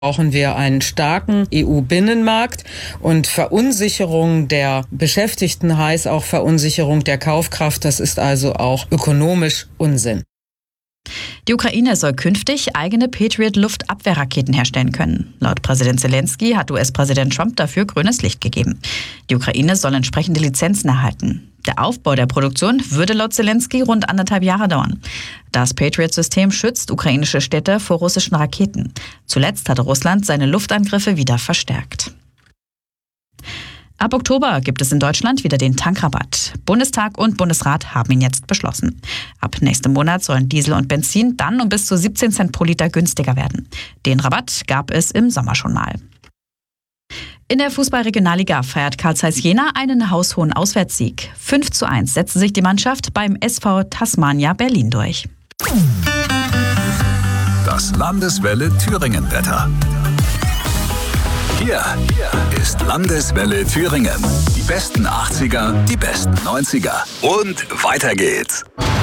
Brauchen wir einen starken EU-Binnenmarkt, und Verunsicherung der Beschäftigten heißt auch Verunsicherung der Kaufkraft. Das ist also auch ökonomisch Unsinn. Die Ukraine soll künftig eigene Patriot-Luftabwehrraketen herstellen können. Laut Präsident Zelensky hat US-Präsident Trump dafür grünes Licht gegeben. Die Ukraine soll entsprechende Lizenzen erhalten. Der Aufbau der Produktion würde laut Zelensky rund 1,5 Jahre dauern. Das Patriot-System schützt ukrainische Städte vor russischen Raketen. Zuletzt hatte Russland seine Luftangriffe wieder verstärkt. Ab Oktober gibt es in Deutschland wieder den Tankrabatt. Bundestag und Bundesrat haben ihn jetzt beschlossen. Ab nächstem Monat sollen Diesel und Benzin dann um bis zu 17 Cent pro Liter günstiger werden. Den Rabatt gab es im Sommer schon mal. In der Fußball-Regionalliga feiert Carl Zeiss Jena einen haushohen Auswärtssieg. 5:1 setzte sich die Mannschaft beim SV Tasmania Berlin durch. Das Landeswelle Thüringen-Wetter. Hier ist Landeswelle Thüringen. Die besten 80er, die besten 90er. Und weiter geht's.